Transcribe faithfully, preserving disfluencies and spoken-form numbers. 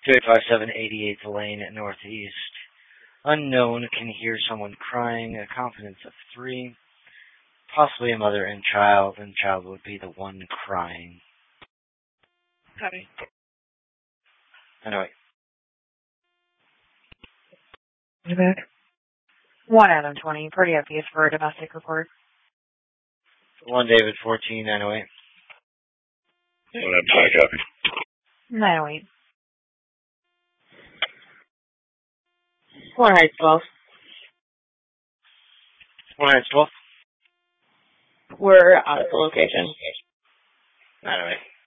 two eight five seven eighty-eighth Lane at Northeast. Unknown can hear someone crying. A confidence of three. Possibly a mother and child, and child would be the one crying. Copy. Anyway. You back? one Adam twenty. Pretty obvious for a domestic report. one David fourteen, nine oh eight. one Adam twenty, copy. nine oh eight. Four Heights twelve. one Heights twelve. We're out of the location. nine oh eight.